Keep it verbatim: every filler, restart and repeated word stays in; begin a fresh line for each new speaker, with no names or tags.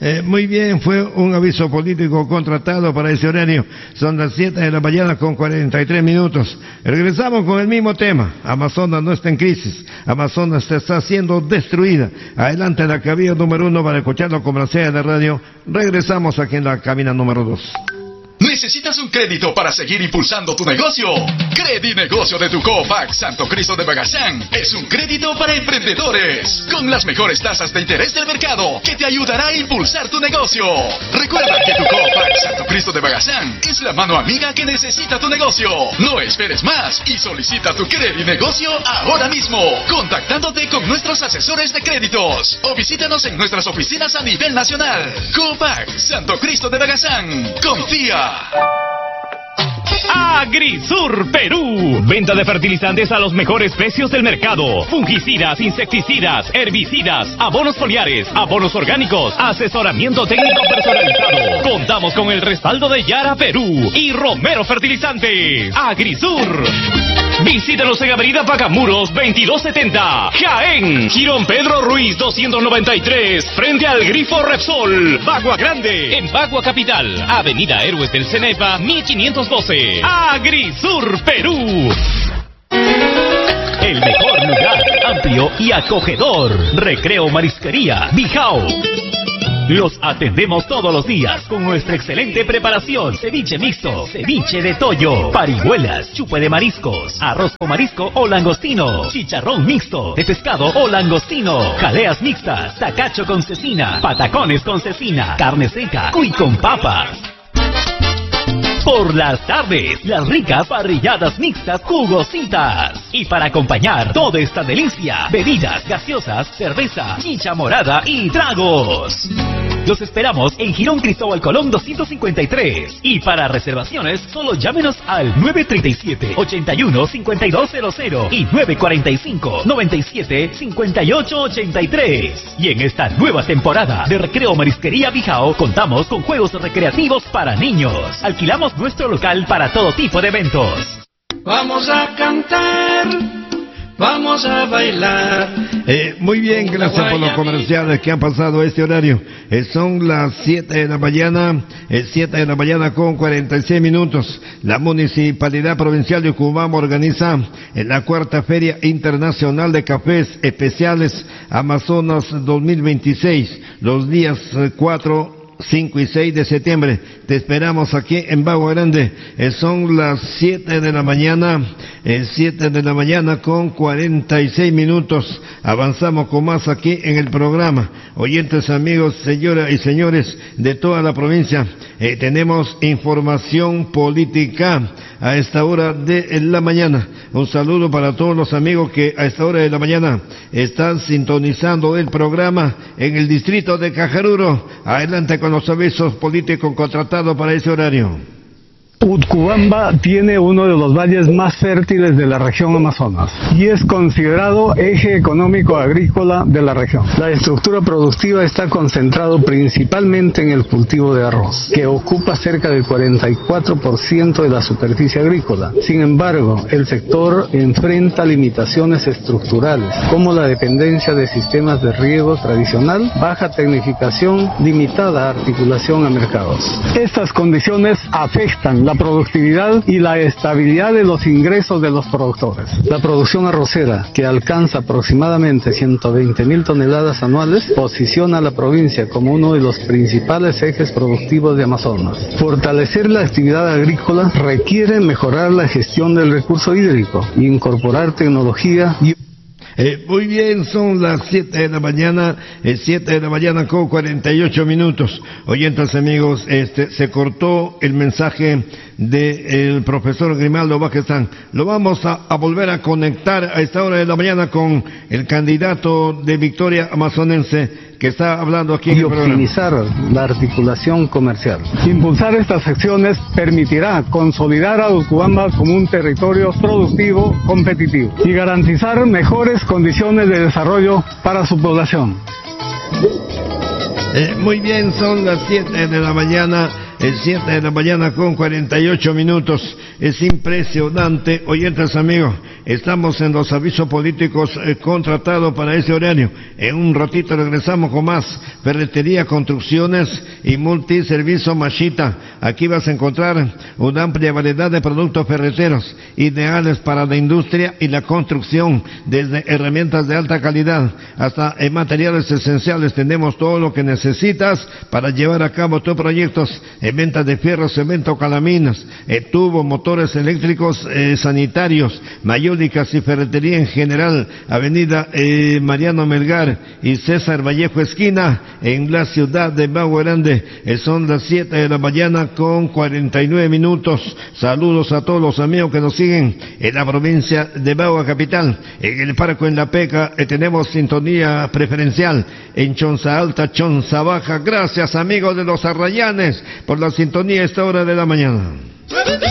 Eh, muy bien, fue un aviso político contratado para ese horario. Son las siete de la mañana con cuarenta y tres minutos. Regresamos con el mismo tema. Amazonas no está en crisis. Amazonas está siendo destruida. Adelante la cabina número uno para escucharlo con la serie de radio. Regresamos aquí en la cabina número dos.
¿Necesitas un crédito para seguir impulsando tu negocio? Credinegocio de tu Copac Santo Cristo de Bagazán es un crédito para emprendedores con las mejores tasas de interés del mercado que te ayudará a impulsar tu negocio. Recuerda que tu Copac Santo Cristo de Bagazán es la mano amiga que necesita tu negocio. No esperes más y solicita tu Credinegocio ahora mismo, contactándote con nuestros asesores de créditos o visítanos en nuestras oficinas a nivel nacional. Copac Santo Cristo de Bagazán. Confía.
Agrisur Perú. Venta de fertilizantes a los mejores precios del mercado. Fungicidas, insecticidas, herbicidas, abonos foliares, abonos orgánicos, asesoramiento técnico personalizado. Contamos con el respaldo de Yara Perú y Romero Fertilizantes. Agrisur. Visítanos en Avenida Pacamuros veintidós setenta, Jaén. Girón Pedro Ruiz doscientos noventa y tres, frente al Grifo Repsol, Bagua Grande. En Bagua Capital, Avenida Héroes del Cenepa mil quinientos doce. Agrisur Perú. El mejor lugar, amplio y acogedor. Recreo Marisquería Bijao. Los atendemos todos los días con nuestra excelente preparación. Ceviche mixto, ceviche de toyo, parihuelas, chupe de mariscos, arroz con marisco o langostino, chicharrón mixto de pescado o langostino, jaleas mixtas, tacacho con cecina, patacones con cecina, carne seca, cuy con papas. Por las tardes, las ricas parrilladas mixtas jugositas. Y para acompañar toda esta delicia, bebidas gaseosas, cerveza, chicha morada y tragos. Los esperamos en Girón Cristóbal Colón doscientos cincuenta y tres. Y para reservaciones, solo llámenos al nueve tres siete, ocho uno, cinco dos cero cero y nueve cuatro cinco, nueve siete, cinco ocho ocho tres. Y en esta nueva temporada de Recreo Marisquería Bijao, contamos con juegos recreativos para niños. Alquilamos nuestro local para todo tipo de eventos.
Vamos a cantar, vamos a bailar.
Eh, muy bien, gracias por los comerciales que han pasado este horario. Eh, son las siete de la mañana, eh, siete de la mañana con cuarenta y seis minutos. La Municipalidad Provincial de Ucubamba organiza eh, la cuarta Feria Internacional de Cafés Especiales Amazonas dos mil veintiséis, los días eh, cuatro, cinco y seis de septiembre. Te esperamos aquí en Bagua Grande. Eh, son las siete de la mañana, eh, siete de la mañana con cuarenta y seis minutos. Avanzamos con más aquí en el programa. Oyentes, amigos, señoras y señores de toda la provincia, eh, tenemos información política a esta hora de la mañana. Un saludo para todos los amigos que a esta hora de la mañana están sintonizando el programa en el distrito de Cajaruro. Adelante con los avisos políticos contratados para ese horario.
Utcubamba tiene uno de los valles más fértiles de la región Amazonas y es considerado eje económico agrícola de la región. La estructura productiva está concentrado principalmente en el cultivo de arroz, que ocupa cerca del cuarenta y cuatro por ciento de la superficie agrícola. Sin embargo, el sector enfrenta limitaciones estructurales, como la dependencia de sistemas de riego tradicional, baja tecnificación, limitada articulación a mercados. Estas condiciones afectan la productividad y la estabilidad de los ingresos de los productores. La producción arrocera, que alcanza aproximadamente ciento veinte mil toneladas anuales, posiciona a la provincia como uno de los principales ejes productivos de Amazonas. Fortalecer la actividad agrícola requiere mejorar la gestión del recurso hídrico, incorporar tecnología y
Eh, muy bien, son las siete de la mañana, eh, siete de la mañana con cuarenta y ocho minutos. Oyentes, amigos, este, se cortó el mensaje del profesor Grimaldo Vázquez. Lo vamos a, a volver a conectar a esta hora de la mañana con el candidato de Victoria Amazonense que está hablando aquí en
y
el programa.
optimizar la articulación comercial. Impulsar estas acciones permitirá consolidar a Utcubamba como un territorio productivo, competitivo y garantizar mejores condiciones de desarrollo para su población.
Eh, muy bien, son las siete de la mañana, es siete de la mañana con cuarenta y ocho minutos. Es impresionante, oyentes amigos, estamos en los avisos políticos eh, contratados para ese horario. En un ratito regresamos con más. Ferretería, construcciones y multiservicio Mashita. Aquí vas a encontrar una amplia variedad de productos ferreteros ideales para la industria y la construcción, desde herramientas de alta calidad hasta en materiales esenciales. Tenemos todo lo que necesitas para llevar a cabo tus proyectos en venta de fierro, cemento, calaminas, eh, tubos, motores eléctricos, eh, sanitarios, mayólicas y ferretería en general. Avenida eh, Mariano Melgar y César Vallejo esquina en la ciudad de Bagua Grande. Eh, son las siete de la mañana con cuarenta y nueve minutos. Saludos a todos los amigos que nos siguen en la provincia de Bagua capital. En el Parco, en La Peca, eh, tenemos sintonía preferencial. En Chonza Alta, Chonza Baja. Gracias amigos de los Arrayanes por la sintonía a esta hora de la mañana.